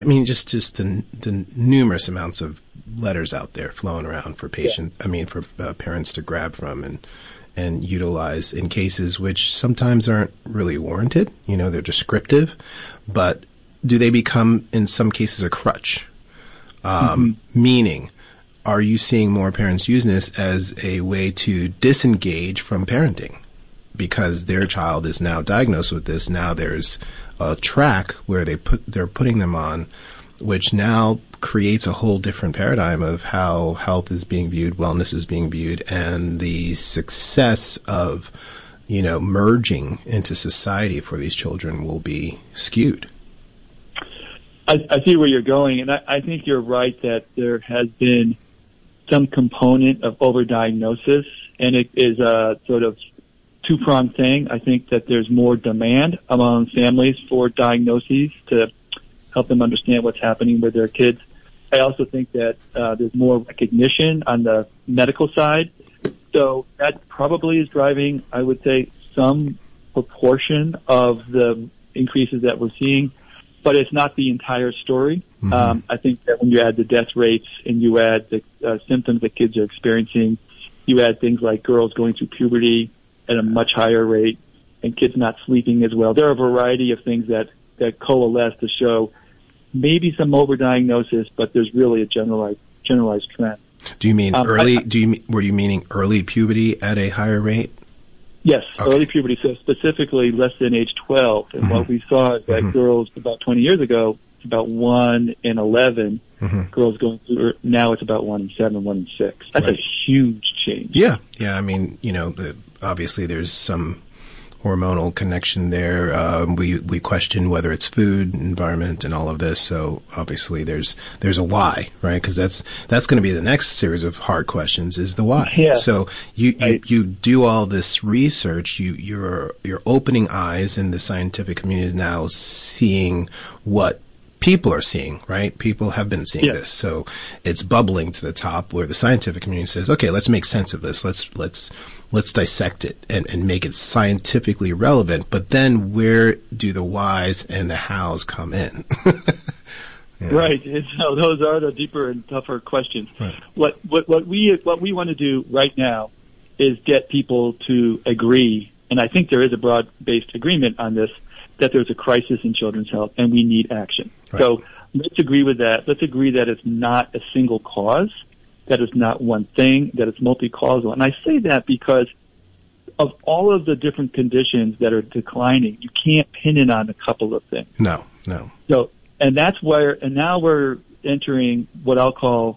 I mean, just the numerous amounts of letters out there flowing around for parents to grab from and utilize in cases which sometimes aren't really warranted. You know, they're descriptive, but do they become, in some cases, a crutch? Meaning, are you seeing more parents using this as a way to disengage from parenting? Because their child is now diagnosed with this. Now there's a track where they're putting them on, which now creates a whole different paradigm of how health is being viewed, wellness is being viewed, and the success of, merging into society for these children will be skewed. I see where you're going, and I think you're right that there has been some component of overdiagnosis, and it is a sort of two-pronged thing. I think that there's more demand among families for diagnoses to help them understand what's happening with their kids. I also think that there's more recognition on the medical side. So that probably is driving, I would say, some proportion of the increases that we're seeing, but it's not the entire story. I think that when you add the death rates and you add the symptoms that kids are experiencing, you add things like girls going through puberty at a much higher rate and kids not sleeping as well. There are a variety of things that coalesce to show maybe some overdiagnosis, but there's really a generalized trend. Do you mean early? Were you meaning early puberty at a higher rate? Yes, okay. Early puberty, so specifically less than age 12. And what we saw is that girls about 20 years ago, it's about 1 in 11 girls going through. Now it's about 1 in 7, 1 in 6. That's a huge change. Yeah. I mean, obviously there's some hormonal connection there. We question whether it's food, environment, and all of this. So obviously there's a why, right? Because that's going to be the next series of hard questions is the why. Yeah. So you do all this research. You're opening eyes, and the scientific community is now seeing what people are seeing, right? People have been seeing this. So it's bubbling to the top where the scientific community says, okay, let's make sense of this. Let's dissect it and make it scientifically relevant. But then where do the whys and the hows come in? Right. So those are the deeper and tougher questions. Right. What we want to do right now is get people to agree, and I think there is a broad-based agreement on this, that there's a crisis in children's health and we need action. Right. So let's agree with that. Let's agree that it's not a single cause, that it's not one thing, that it's multi-causal. And I say that because of all of the different conditions that are declining, you can't pin it on a couple of things. No. So, and now we're entering what I'll call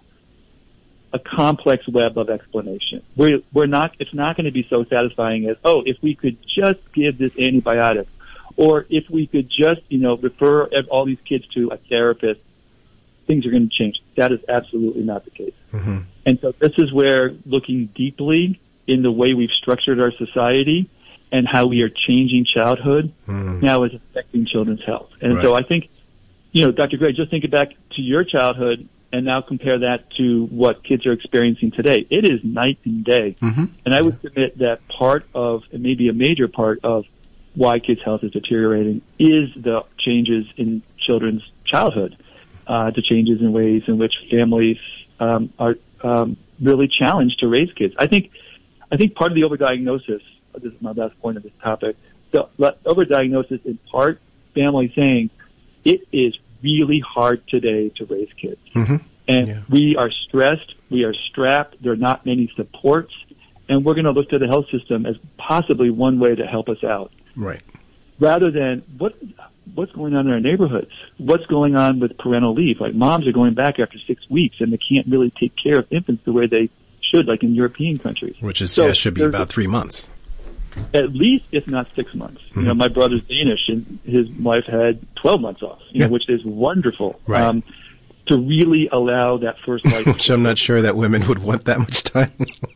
a complex web of explanation. It's not going to be so satisfying as, if we could just give this antibiotic, or if we could just, refer all these kids to a therapist, things are going to change. That is absolutely not the case. And so this is where looking deeply in the way we've structured our society and how we are changing childhood now is affecting children's health. And so I think, Dr. Gray, just think back to your childhood and now compare that to what kids are experiencing today. It is night and day. And I would submit that part of, and maybe a major part of, why kids' health is deteriorating is the changes in children's childhood, the changes in ways in which families are really challenged to raise kids. I think part of the overdiagnosis, this is my last point of this topic, the overdiagnosis in part, family saying, it is really hard today to raise kids. And we are stressed, we are strapped, there are not many supports, and we're going to look to the health system as possibly one way to help us out. Right. Rather than what's going on in our neighborhoods? What's going on with parental leave? Like moms are going back after 6 weeks and they can't really take care of infants the way they should, like in European countries. Which is should be about 3 months. At least, if not 6 months. My brother's Danish and his wife had 12 months off, which is wonderful. Right. To really allow that first life. Which I'm not sure that women would want that much time.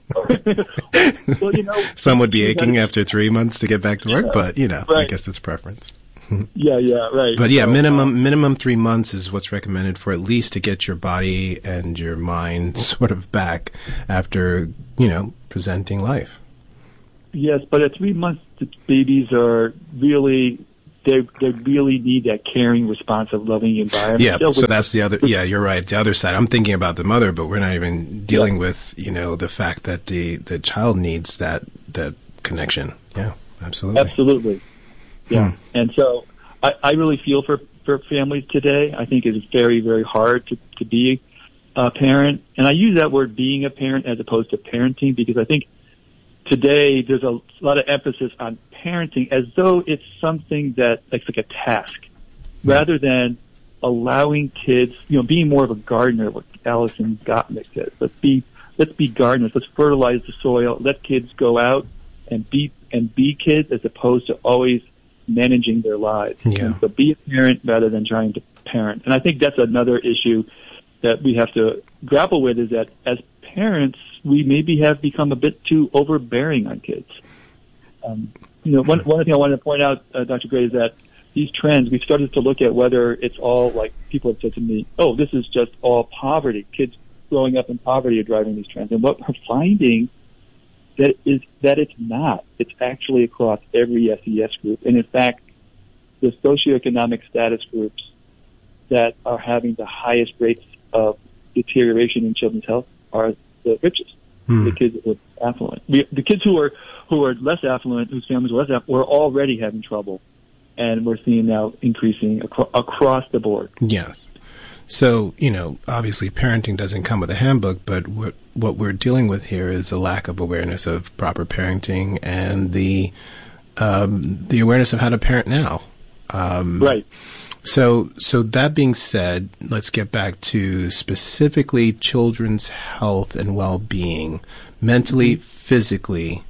Well, some would be aching after 3 months to get back to work, but right. I guess it's preference. Right. But minimum 3 months is what's recommended for at least to get your body and your mind sort of back after, presenting life. Yes, but at 3 months, the babies are really they really need that caring, responsive, loving environment. Yeah, so that's the other. Yeah, you're right. The other side. I'm thinking about the mother, but we're not even dealing with the fact that the child needs that connection. Yeah, absolutely. Absolutely. Yeah, and so I really feel for families today. I think it's very, very hard to be a parent, and I use that word "being a parent" as opposed to parenting, because I think today there's a lot of emphasis on parenting as though it's something that it's like a task, rather than allowing kids, being more of a gardener, what Alison Gottlieb says. Let's be gardeners. Let's fertilize the soil. Let kids go out and be kids, as opposed to always managing their lives. Yeah. So be a parent rather than trying to parent. And I think that's another issue that we have to grapple with, is that as parents, we maybe have become a bit too overbearing on kids. One thing I wanted to point out, Dr. Gray, is that these trends, we've started to look at whether it's all, like people have said to me, oh, this is just all poverty. Kids growing up in poverty are driving these trends. And what we're finding that it's not. It's actually across every SES group. And in fact, the socioeconomic status groups that are having the highest rates of deterioration in children's health are the richest. The kids who are affluent. The kids who are less affluent, whose families are less affluent, were already having trouble, and we're seeing now increasing across the board. Yes. So, obviously parenting doesn't come with a handbook, but what we're dealing with here is a lack of awareness of proper parenting and the awareness of how to parent now. Right. So that being said, let's get back to specifically children's health and well-being, mentally, physically.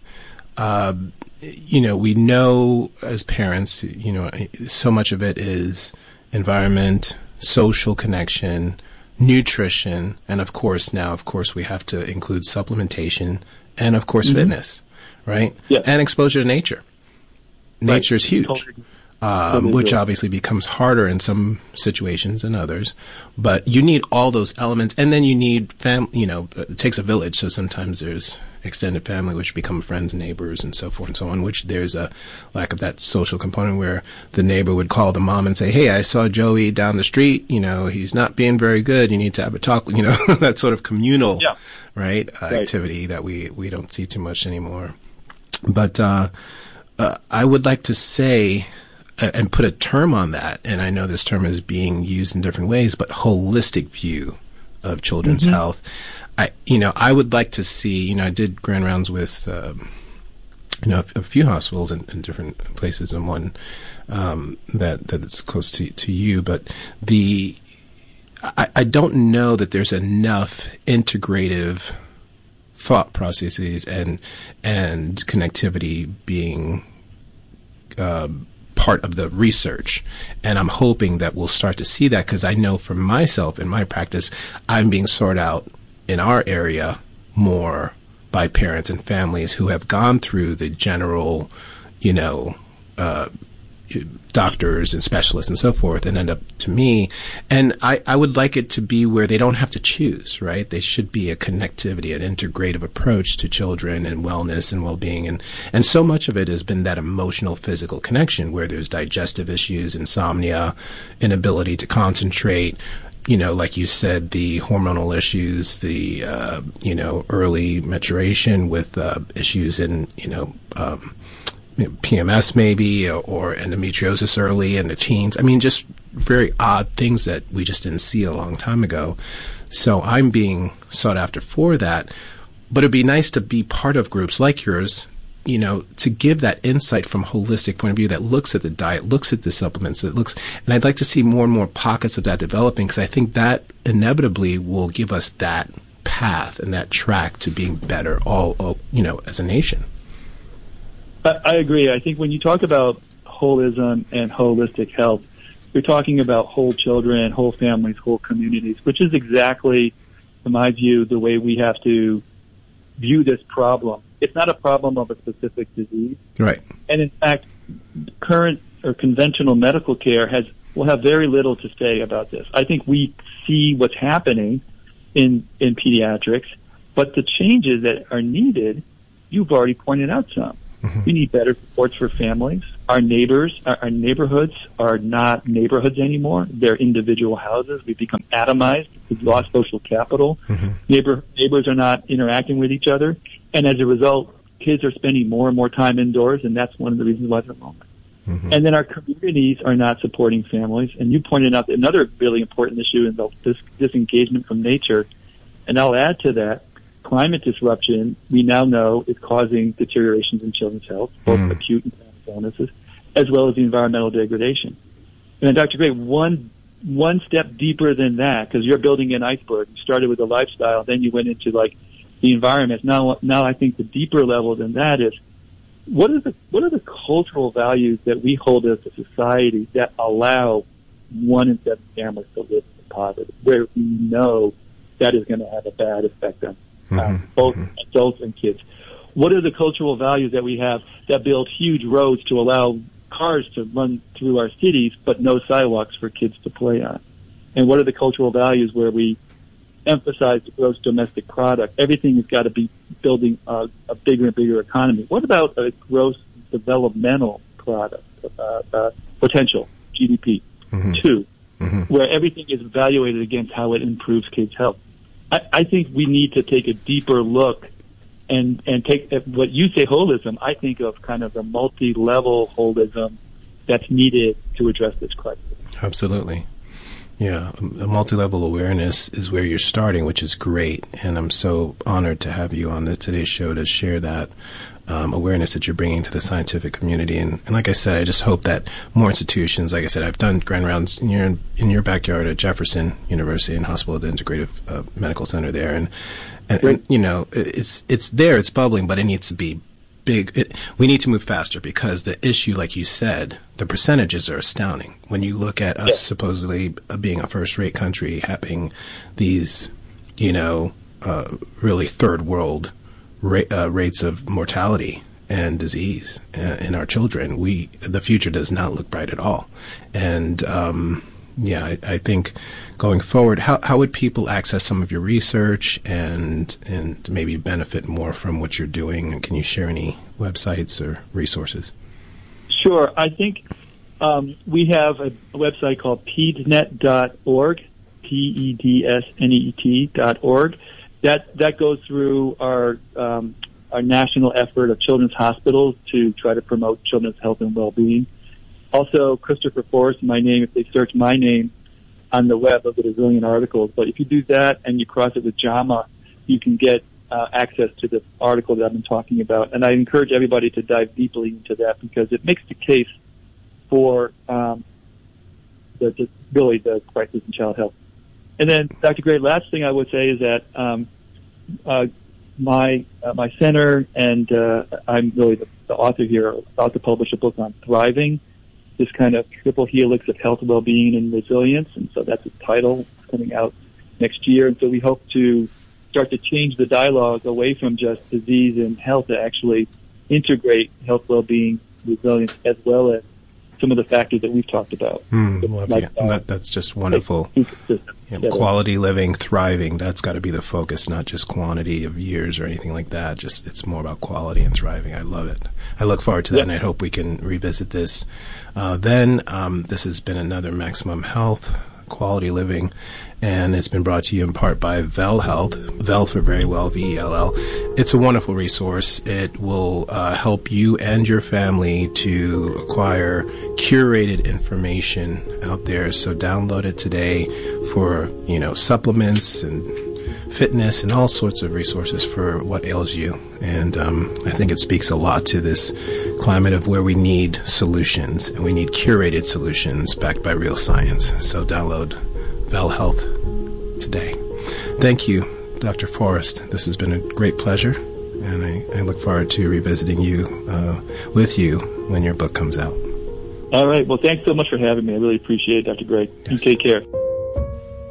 We know as parents, so much of it is environment, social connection, nutrition, and of course we have to include supplementation and of course fitness, right? Yes. And exposure to nature. Nature is huge. Which obviously becomes harder in some situations than others. But you need all those elements. And then you need it takes a village. So sometimes there's extended family, which become friends, neighbors, and so forth and so on, which there's a lack of that social component where the neighbor would call the mom and say, hey, I saw Joey down the street. He's not being very good. You need to have a talk, that sort of communal, right, activity that we don't see too much anymore. But I would like to say, and put a term on that, and I know this term is being used in different ways, but holistic view of children's health. I would like to see, I did grand rounds with, a few hospitals in different places, and one that is close to you, but I don't know that there's enough integrative thought processes and connectivity being part of the research. And I'm hoping that we'll start to see that, because I know for myself in my practice, I'm being sought out in our area more by parents and families who have gone through the general, doctors and specialists and so forth, and end up to me. And I would like it to be where they don't have to choose, right? They should be a connectivity, an integrative approach to children and wellness and well-being. And so much of it has been that emotional, physical connection where there's digestive issues, insomnia, inability to concentrate, like you said, the hormonal issues, the, early maturation with issues in, PMS maybe, or endometriosis early in the teens. I mean, just very odd things that we just didn't see a long time ago. So I'm being sought after for that. But it'd be nice to be part of groups like yours, to give that insight from a holistic point of view that looks at the diet, looks at the supplements, and I'd like to see more and more pockets of that developing, because I think that inevitably will give us that path and that track to being better all as a nation. I agree. I think when you talk about holism and holistic health, you're talking about whole children, whole families, whole communities, which is exactly, in my view, the way we have to view this problem. It's not a problem of a specific disease. Right. And in fact, current or conventional medical care will have very little to say about this. I think we see what's happening in pediatrics, but the changes that are needed, you've already pointed out some. We need better supports for families. Our neighborhoods are not neighborhoods anymore. They're individual houses. We've become atomized. We've lost social capital. Mm-hmm. Neighbors are not interacting with each other. And as a result, kids are spending more and more time indoors, and that's one of the reasons why they're lonely. Mm-hmm. And then our communities are not supporting families. And you pointed out another really important issue in this disengagement from nature. And I'll add to that, climate disruption, we now know, is causing deteriorations in children's health, both acute and chronic illnesses, as well as the environmental degradation. And Dr. Gray, one step deeper than that, because you're building an iceberg. You started with the lifestyle, then you went into like the environment. Now I think the deeper level than that is, what are the cultural values that we hold as a society that allow 1 in 7 families to live in poverty, where we know that is going to have a bad effect on both adults and kids? What are the cultural values that we have that build huge roads to allow cars to run through our cities, but no sidewalks for kids to play on? And what are the cultural values where we emphasize the gross domestic product? Everything has got to be building a bigger and bigger economy. What about a gross developmental product potential, GDP? 2, where everything is evaluated against how it improves kids' health. I think we need to take a deeper look and take what you say holism. I think of kind of the multi-level holism that's needed to address this crisis. Absolutely. Yeah, a multi-level awareness is where you're starting, which is great. And I'm so honored to have you on today's show to share that awareness that you're bringing to the scientific community. And like I said, I just hope that more institutions, like I said, I've done grand rounds in your backyard at Jefferson University and Hospital, the Integrative Medical Center there. And you know, it's there, it's bubbling, but it needs to be big. We need to move faster because the issue, like you said, the percentages are astounding. When you look at us supposedly being a first-rate country, having these, you know, really third world rates of mortality and disease in our children, the future does not look bright at all. And I think going forward, how would people access some of your research and maybe benefit more from what you're doing? And can you share any websites or resources? Sure. I think we have a website called pedsnet.org, pedsnet.org. That goes through our national effort of children's hospitals to try to promote children's health and well-being. Also, Christopher Forrest, my name, if they search my name on the web, they'll get a zillion articles. But if you do that and you cross it with JAMA, you can get access to the article that I've been talking about. And I encourage everybody to dive deeply into that because it makes the case for the crisis in child health. And then, Dr. Gray, last thing I would say is that my center and I'm really the author here, about to publish a book on thriving, this kind of triple helix of health, well-being, and resilience. And so that's the title coming out next year. And so we hope to start to change the dialogue away from just disease and health to actually integrate health, well-being, resilience, as well as some of the factors that we've talked about. That's just wonderful. Quality living, thriving, that's got to be the focus, not just quantity of years or anything like that. Just it's more about quality and thriving. I love it. I look forward to that, and I hope we can revisit this. This has been another Maximum Health, Quality Living, and it's been brought to you in part by Vell Health, Vell for very well, VELL. It's a wonderful resource. It will help you and your family to acquire curated information out there. So download it today for, supplements and fitness and all sorts of resources for what ails you. And I think it speaks a lot to this climate of where we need solutions, and we need curated solutions backed by real science. So download Vell Health today. Thank you, Dr. Forrest. This has been a great pleasure, and I look forward to revisiting you with you when your book comes out. All right. Well, thanks so much for having me. I really appreciate it, Dr. Gray. Yes. You take care.